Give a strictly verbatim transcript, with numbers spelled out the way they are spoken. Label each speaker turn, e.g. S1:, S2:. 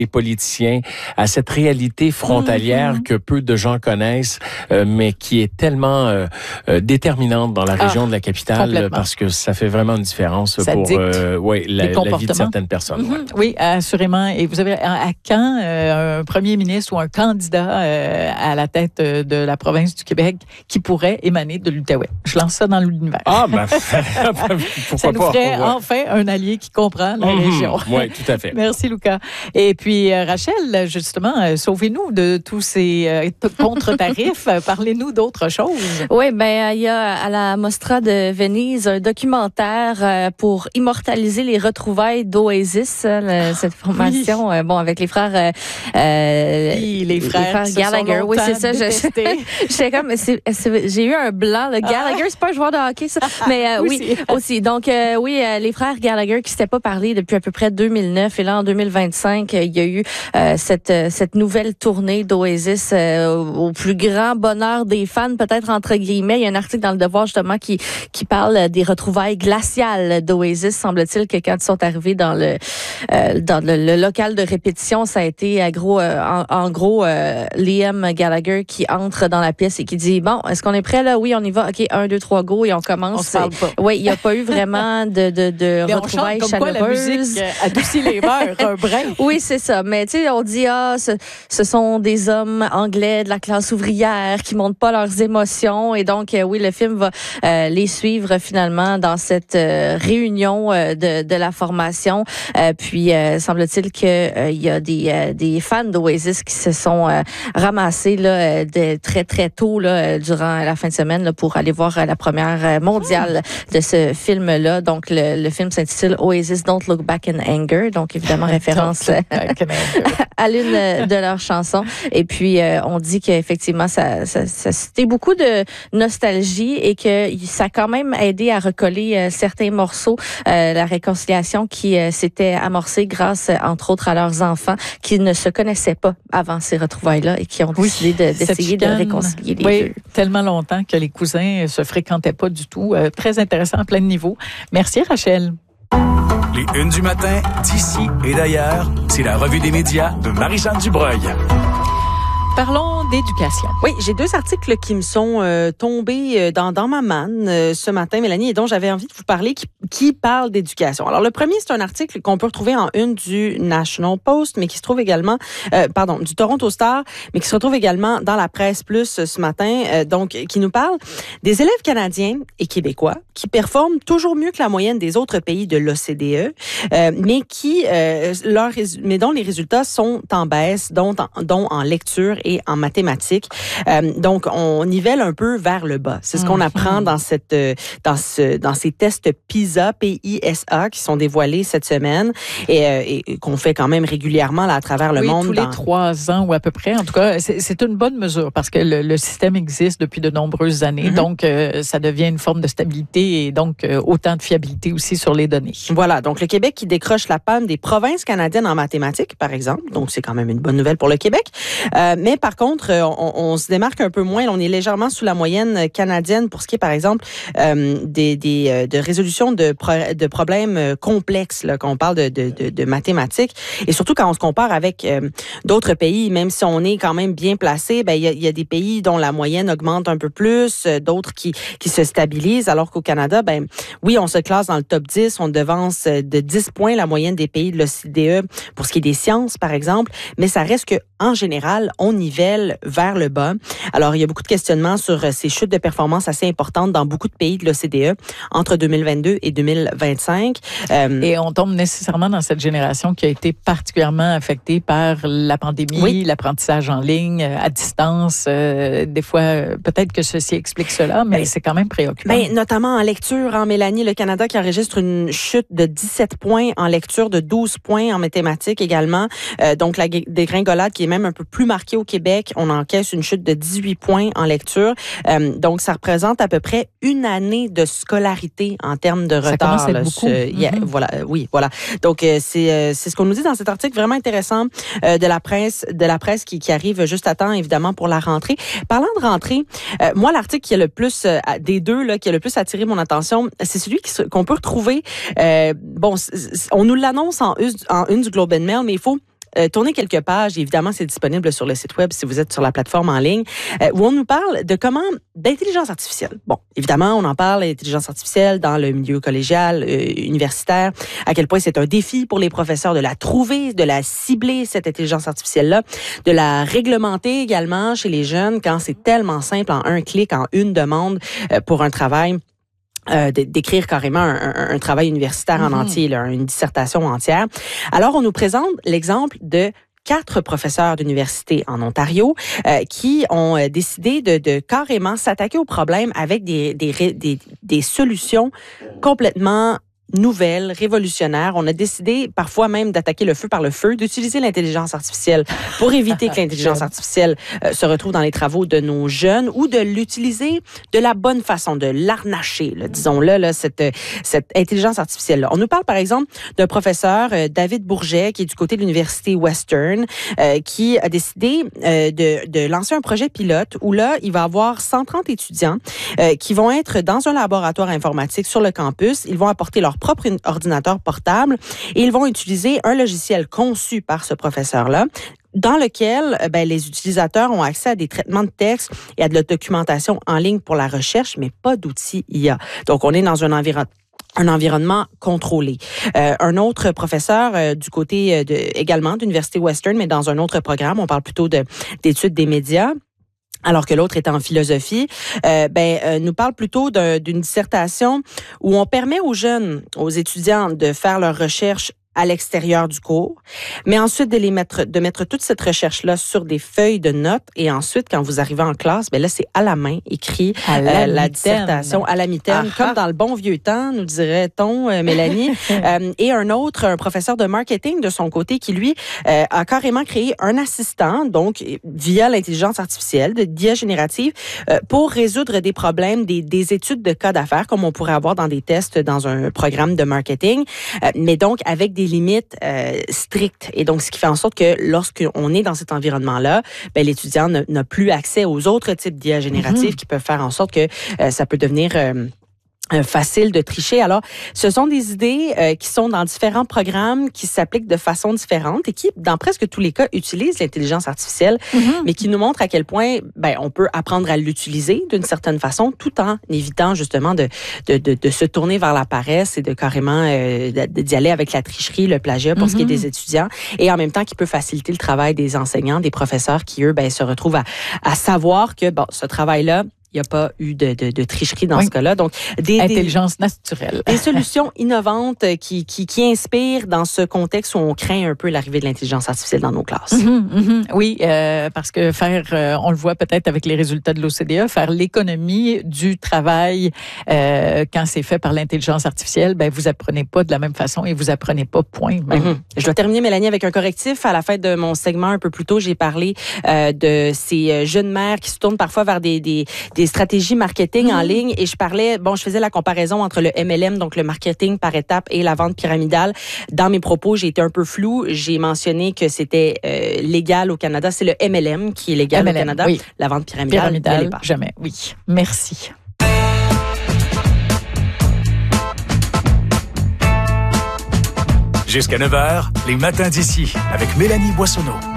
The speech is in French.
S1: les politiciens, à cette réalité frontalière mm-hmm. que peu de gens connaissent, euh, mais qui est tellement euh, euh, déterminante dans la région ah, de la capitale, parce que ça fait vraiment une différence ça pour euh, ouais, la, la vie de certaines personnes. Mm-hmm.
S2: Ouais. Oui, assurément. Et vous avez à quand euh, un premier ministre ou un candidat euh, à la tête de la province du Québec qui pourrait émaner de l'Outaouais? Je lance ça dans l'univers.
S1: Ah, ben,
S2: ça nous
S1: pas,
S2: ferait
S1: ouais.
S2: enfin un allié qui comprend la
S1: mm-hmm.
S2: région.
S1: Oui, tout à fait.
S2: Merci, Lucas. Et puis, euh, Rachel, justement, euh, sauvez-nous de tous ces euh, contre-tarifs. Parlez-nous d'autre chose.
S3: Oui, ben il y a à la Mostra de Venise un documentaire euh, pour immortaliser les retrouvailles d'Oasis, euh, cette formation, oui. euh, bon, avec les frères... Euh,
S2: euh, oui, les frères,
S3: les frères Gallagher. Oui, c'est ça. J'étais comme... C'est, c'est, j'ai eu un blanc. Le Gallagher, ah. c'est pas un joueur de hockey, ça. Mais euh, oui, oui aussi. Donc, euh, oui, euh, les frères Gallagher qui s'étaient pas parlé depuis à peu près deux mille neuf. Et là, en deux mille vingt-cinq, il y a eu euh, cette, cette nouvelle tournée d'Oasis euh, au plus grand bonheur des fans, peut-être entre guillemets. Il y a un article dans Le Devoir, justement, qui, qui parle des retrouvailles glaciales d'Oasis. Semble-t-il que quand ils sont arrivés dans le, euh, dans le, le local de répétition, ça a été à gros, euh, en, en gros, euh, Liam Gallagher qui entre dans la pièce et qui dit, bon, est-ce qu'on est prêt là? Oui, on y va. OK, un, deux, trois, go. Et on commence.
S2: On se parle pas.
S3: Oui, il n'y a pas eu vraiment de, de, de
S2: mais
S3: retrouvailles
S2: on chante comme
S3: chaleureuses.
S2: Quoi, la musique adoucit les mœurs, un brin.
S3: Oui, c'est ça. Mais tu sais, on dit, ah, ce, ce sont des hommes anglais de la classe ouvrière qui montrent pas leurs émotions. Et donc, euh, oui, le film va euh, les suivre finalement dans cette euh, réunion euh, de, de la formation. Euh, puis, euh, semble-t-il qu'il euh, y a des, euh, des fans d'Oasis qui se sont euh, ramassés là, de très, très tôt là, durant la fin de semaine là, pour aller voir la première mondiale de ce film-là. Donc, le, le film s'intitule Oasis Don't Look Back in Anger. Donc, évidemment, référence à l'une de leurs chansons. Et puis, euh, on dit qu'effectivement, ça, ça, ça c'était beaucoup de nostalgie et que ça a quand même aidé à recoller euh, certains morceaux, euh, la réconciliation qui euh, s'était amorcée grâce, entre autres, à leurs enfants qui ne se connaissaient pas avant ces retrouvailles-là et qui ont
S2: oui,
S3: décidé de, d'essayer de réconcilier les
S2: oui,
S3: deux.
S2: Tellement longtemps que les cousins se fréquentaient pas du tout. Euh, très intéressant à plein de niveaux. Merci, Rachel.
S4: Les Unes du matin, d'ici et d'ailleurs, c'est la revue des médias de Marie-Jeanne Dubreuil.
S2: Parlons d'éducation.
S5: Oui, j'ai deux articles qui me sont euh, tombés dans, dans ma manne euh, ce matin, Mélanie, et dont j'avais envie de vous parler, qui, qui parlent d'éducation. Alors, le premier, c'est un article qu'on peut retrouver en une du National Post, mais qui se trouve également, euh, pardon, du Toronto Star, mais qui se retrouve également dans la Presse Plus ce matin, euh, donc qui nous parle des élèves canadiens et québécois qui performent toujours mieux que la moyenne des autres pays de l'O C D E, euh, mais qui, euh, leur, mais dont les résultats sont en baisse, dont en, dont en lecture et en mathématiques. Euh, donc, on nivelle un peu vers le bas. C'est ce qu'on apprend dans cette, dans ce, dans ces tests PISA, P I S A, qui sont dévoilés cette semaine et, euh, et qu'on fait quand même régulièrement là, à travers le
S2: oui,
S5: monde.
S2: tous
S5: dans...
S2: les trois ans ou à peu près. En tout cas, c'est, c'est une bonne mesure parce que le, le système existe depuis de nombreuses années. Mm-hmm. Donc, euh, ça devient une forme de stabilité et donc euh, autant de fiabilité aussi sur les données.
S5: Voilà. Donc, le Québec qui décroche la palme des provinces canadiennes en mathématiques, par exemple. Donc, c'est quand même une bonne nouvelle pour le Québec. Euh, mais par contre, on, on se démarque un peu moins. On est légèrement sous la moyenne canadienne pour ce qui est, par exemple, euh, des, des de résolution de, pro, de problèmes complexes, là, quand on parle de, de, de, de mathématiques. Et surtout quand on se compare avec euh, d'autres pays, même si on est quand même bien placé, ben il y a, y a des pays dont la moyenne augmente un peu plus, euh, d'autres qui qui se stabilisent, alors qu'au Canada, ben oui, on se classe dans le top dix, on devance de dix points la moyenne des pays de l'O C D E pour ce qui est des sciences, par exemple, mais ça reste que en général, on nivelle vers le bas. Alors, il y a beaucoup de questionnements sur ces chutes de performance assez importantes dans beaucoup de pays de l'O C D E entre deux mille vingt-deux et deux mille vingt-cinq.
S2: Euh, et on tombe nécessairement dans cette génération qui a été particulièrement affectée par la pandémie, oui. l'apprentissage en ligne, à distance. Euh, des fois, peut-être que ceci explique cela, mais ben, c'est quand même préoccupant.
S5: Ben, notamment en lecture, en Mélanie, le Canada qui enregistre une chute de dix-sept points en lecture, de douze points en mathématiques également. Euh, donc, la dégringolade qui est même un peu plus marquée au Québec, on encaisse une chute de dix-huit points en lecture. Euh, donc, ça représente à peu près une année de scolarité en termes de retard. Ça
S2: commence à être
S5: là,
S2: beaucoup.
S5: Ce, yeah, mm-hmm. Voilà, euh, oui, voilà. Donc, euh, c'est euh, c'est ce qu'on nous dit dans cet article vraiment intéressant euh, de la presse, de la presse qui, qui arrive juste à temps, évidemment, pour la rentrée. Parlant de rentrée, euh, moi, l'article qui a le plus euh, des deux là, qui a le plus attiré mon attention, c'est celui qui, qu'on peut retrouver. Euh, bon, on nous l'annonce en, en une du Globe and Mail, mais il faut euh, tourner quelques pages. Évidemment, c'est disponible sur le site web si vous êtes sur la plateforme en ligne, euh, où on nous parle de comment d'intelligence artificielle. Bon, évidemment, on en parle d'intelligence artificielle dans le milieu collégial, euh, universitaire, à quel point c'est un défi pour les professeurs de la trouver, de la cibler, cette intelligence artificielle-là, de la réglementer également chez les jeunes quand c'est tellement simple en un clic, en une demande euh, pour un travail. Euh, d'écrire carrément un, un, un travail universitaire en mm-hmm. entier, là, une dissertation entière. Alors, on nous présente l'exemple de quatre professeurs d'université en Ontario euh, qui ont euh, décidé de, de carrément s'attaquer au problème avec des, des, des, des solutions complètement nouvelle, révolutionnaire. On a décidé parfois même d'attaquer le feu par le feu, d'utiliser l'intelligence artificielle pour éviter que l'intelligence artificielle euh, se retrouve dans les travaux de nos jeunes ou de l'utiliser de la bonne façon, de l'arnacher, là, disons-le, là, cette, cette intelligence artificielle-là. On nous parle par exemple d'un professeur, euh, David Bourget, qui est du côté de l'Université Western, euh, qui a décidé euh, de, de lancer un projet pilote où là, il va avoir cent trente étudiants euh, qui vont être dans un laboratoire informatique sur le campus. Ils vont apporter leur propre ordinateur portable et ils vont utiliser un logiciel conçu par ce professeur-là dans lequel ben, les utilisateurs ont accès à des traitements de texte et à de la documentation en ligne pour la recherche, mais pas d'outils I A. Donc, on est dans un environnement un environnement contrôlé. Euh, un autre professeur euh, du côté euh, de, également d'Université Western, mais dans un autre programme, on parle plutôt de, d'études des médias, alors que l'autre est en philosophie, euh, ben euh, nous parle plutôt d'un, d'une dissertation où on permet aux jeunes, aux étudiants de faire leurs recherches à l'extérieur du cours, mais ensuite de les mettre, de mettre toute cette recherche-là sur des feuilles de notes et ensuite, quand vous arrivez en classe, ben là, c'est à la main, écrit
S2: à la,
S5: euh, la dissertation à la mitaine, ah, comme dans le bon vieux temps, nous dirait-on, euh, Mélanie. euh, et un autre, un professeur de marketing de son côté, qui, lui, euh, a carrément créé un assistant, donc, via l'intelligence artificielle, de d'I A générative, euh, pour résoudre des problèmes, des, des études de cas d'affaires, comme on pourrait avoir dans des tests dans un programme de marketing, euh, mais donc, avec des des limites euh, strictes. Et donc, ce qui fait en sorte que lorsqu'on est dans cet environnement-là, ben, l'étudiant n'a, n'a plus accès aux autres types d'I A génératifs mm-hmm. qui peuvent faire en sorte que euh, ça peut devenir... Euh, facile de tricher. Alors, ce sont des idées euh, qui sont dans différents programmes, qui s'appliquent de façon différente et qui, dans presque tous les cas, utilisent l'intelligence artificielle, mm-hmm. mais qui nous montrent à quel point ben, on peut apprendre à l'utiliser d'une certaine façon, tout en évitant justement de, de, de, de se tourner vers la paresse et de carrément euh, d'y aller avec la tricherie, le plagiat pour mm-hmm. ce qui est des étudiants, et en même temps qui peut faciliter le travail des enseignants, des professeurs qui, eux, ben, se retrouvent à, à savoir que bon, ce travail-là, il n'y a pas eu de, de, de tricherie dans oui. ce cas-là. Donc, des,
S2: intelligence des, naturelle.
S5: Des solutions innovantes qui, qui, qui inspirent dans ce contexte où on craint un peu l'arrivée de l'intelligence artificielle dans nos classes.
S2: Mm-hmm, mm-hmm. Oui, euh, parce que faire, euh, on le voit peut-être avec les résultats de l'O C D E, faire l'économie du travail euh, quand c'est fait par l'intelligence artificielle, ben vous apprenez pas de la même façon et vous apprenez pas point. Même.
S5: Mm-hmm. Je dois terminer, Mélanie, avec un correctif. À la fin de mon segment un peu plus tôt, j'ai parlé euh, de ces jeunes mères qui se tournent parfois vers des, des, des des stratégies marketing mmh. en ligne et je parlais, bon, je faisais la comparaison entre le M L M, donc le marketing par étapes, et la vente pyramidale. Dans mes propos, j'ai été un peu floue. J'ai mentionné que c'était euh, légal au Canada. C'est le M L M qui est légal M L M, au Canada. Oui. La vente pyramidale,
S2: pyramidale pas. Jamais. Oui. Merci.
S4: Jusqu'à neuf heures, les matins d'ici, avec Mélanie Boissonneau.